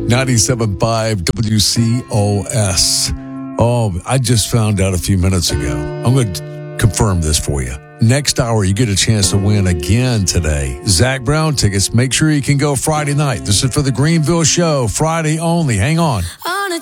97.5 WCOS. Oh, I just found out a few minutes ago. I'm going to confirm this for you. Next hour, you get a chance to win again today. Zach Brown tickets. Make sure you can go Friday night. This is for the Greenville Show, Friday only. Hang on.